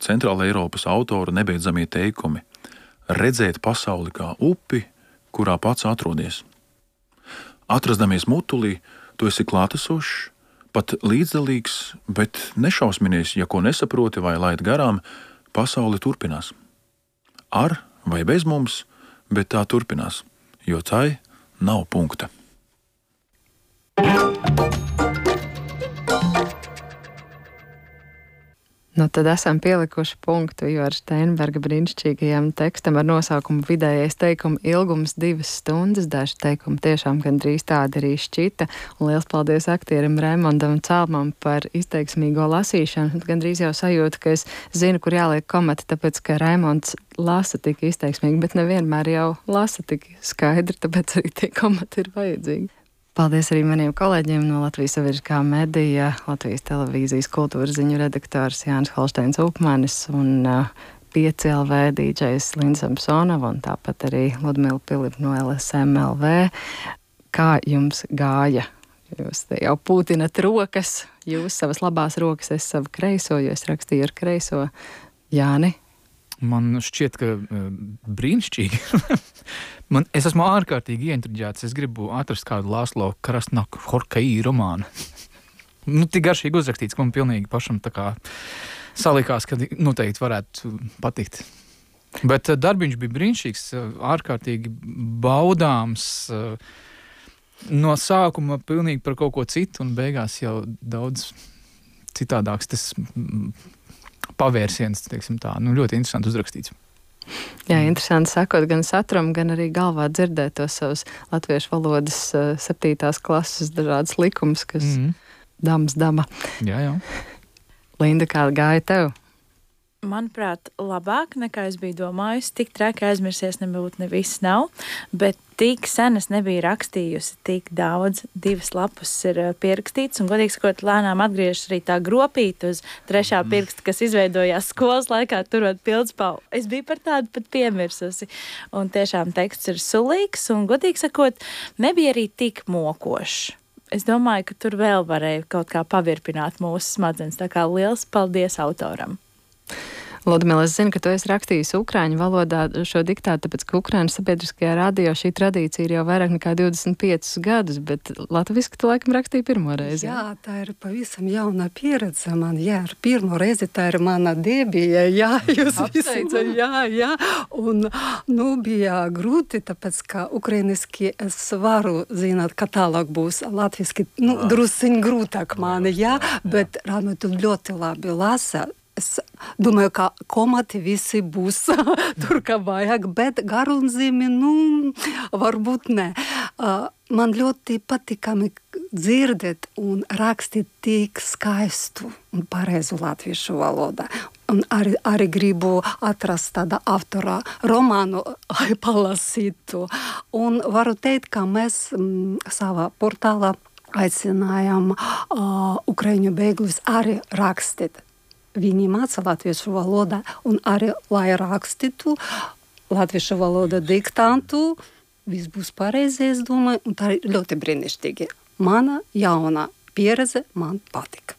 Centrāla Eiropas autora nebeidzamie teikumi – redzēt pasauli kā upi, kurā pats atrodies. Atrasdamies mutulī, tu esi klātesošs, pat līdzdalīgs, bet nešausminies, ja ko nesaproti vai laid garām, pasauli turpinās. Ar vai bez mums, bet tā turpinās, jo tai nav punkta. Nu, tad esam pielikuši punktu Ivara Steinberga brīnišķīgajam tekstam ar nosaukumu Vidējais teikuma ilgums 2 stundas. Daži teikumi tiešām gandrīz tādi arī šķita. Un liels paldies aktierim Raimondam Cēlmam par izteiksmīgo lasīšanu. Gandrīz jau sajūta, ka es zinu, kur jāliek komati, tāpēc, ka Raimonds lasa tik izteiksmīgi, bet nevienmēr jau lasa tik skaidri, tāpēc arī tie komati ir vajadzīgi. Paldies arī maniem kolēģiem no Latvijas sabiedriskā medija, Latvijas televīzijas kultūras ziņu redaktors Jānis Holšteins Upmanis un 5LV DJs Linda Samsonova un tāpat arī Ludmila Pilipa no LSM-LV. Kā jums gāja? Jūs te jau pūtinat rokas, jūs savas labās rokas, es savu kreiso, jo es rakstīju ar kreiso. Jāni? Man šķiet, ka brīnišķīgi. Es esmu ārkārtīgi ieintriģēts. Es gribu atrast kādu Lāslo Krasnahorkai romānu. Tik garšīgi uzrakstīts, ka man pilnīgi pašam tā kā salikās, ka noteikti varētu patikt. Bet darbiņš bija brīnišķīgs, ārkārtīgi baudāms. No sākuma pilnīgi par kaut ko citu un beigās jau daudz citādāks tas pavērsiens, teiksim tā. Ļoti interesanti uzrakstīts. Jā, interesanti sakot, gan saturam, gan arī galvā dzirdēt tos savus latviešu valodas 7. klases dažādas likumus, kas dama. Jā. Linda, kā gāja tev? Manuprāt, labāk nekā es biju domājusi. Tik traki aizmirsies nebūtu neviss nav, bet tik sen es nebiju rakstījusi tik daudz. 2 lapus ir pierakstīts, un godīgi sakot, lēnām atgriežas arī tā gropīta uz 3. pirksta, kas izveidojās skolas laikā, turot pildspalvu. Es biju par tādu pat piemirsusi. Un tiešām teksts ir sulīgs, un godīgi sakot, nebija arī tik mokošs. Es domāju, ka tur vēl varēja kaut kā pavirpināt mūsu smadzenes. Tā kā liels paldies autoram! Ludmila, es zinu, ka tu esi rakstījis ukrāņu valodā šo diktātu, tāpēc, ka Ukrainas sabiedriskajā radio šī tradīcija ir jau vairāk nekā 25 gadus, bet latviski tu laikam rakstīji pirmo reizi. Jā, tā ir pavisam jauna pieredze man, ar pirmo reizi tā ir mana debija, jūs visi, jā, un, bija grūti, tāpēc, ka ukrainiski es varu zināt, ka tālāk būs latviski, drusciņ grūtāk mani, bet Rānu tu ļoti labi lasa. Es domāju, ka komati visi būs tur, kā vajag, bet garunzīmi, varbūt ne. Man ļoti patikami dzirdēt un rakstīt tik skaistu un pareizu latviešu valodā. Un arī gribu atrast tāda autora romānu, lai palasītu. Un varu teikt, ka mēs savā portālā aicinājām ukraiņu bēgļus arī rakstīt. Viņi māca latviešu valodā un arī, lai rakstītu latviešu valoda diktantu, viss būs pareizi, es domāju, un tā ir ļoti brīnišķīgi. Mana jaunā pieredze man patika.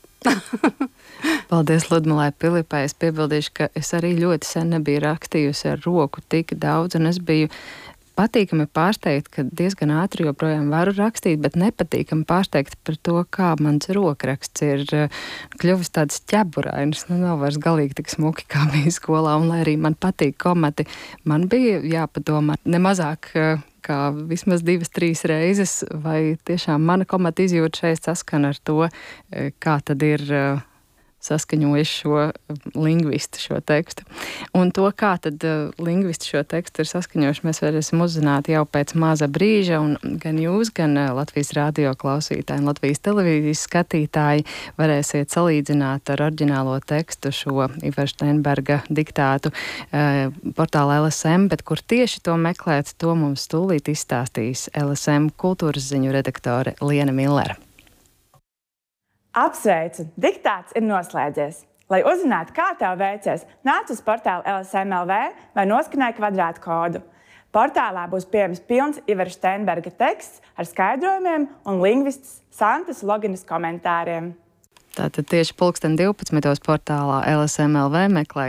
Paldies Ludmilai Pilipai. Es piebildīšu, ka es arī ļoti sen nebiju rakstījusi ar roku tik daudz, un es biju patīkami pārsteigta, ka diezgan ātri joprojām varu rakstīt, bet nepatīkami pārsteigta par to, kā mans rokraksts ir kļuvis tāds ķeburainis. Nav vairs galīgi tik smuki, kā bija skolā, un lai arī man patīk komati, man bija jāpadomā nemazāk kā vismaz 2-3 reizes, vai tiešām mana komata izjūta šeit saskana ar to, kā tad ir saskaņojuši šo lingvistu šo tekstu. Un to, kā tad lingvisti šo tekstu ir saskaņojuši, mēs varēsim uzzināt jau pēc maza brīža, un gan jūs, gan Latvijas radio klausītāji un Latvijas televīzijas skatītāji varēsiet salīdzināt ar oriģinālo tekstu šo Ivara Steinberga diktātu portāla LSM, bet kur tieši to meklēt, to mums tūlīt izstāstīs LSM kultūras ziņu redaktore Liena Millere. Apsveicu! Diktāts ir noslēdzies. Lai uzzinātu, kā tev veicies, nāc uz portālu LSM.LV vai noskanēj kvadrātu kodu. Portālā būs pieejams pilns Ivara Steinberga teksts ar skaidrojumiem un lingvistas Santas Loginas komentāriem. Tātad tieši 12. portālā LSM.LV meklē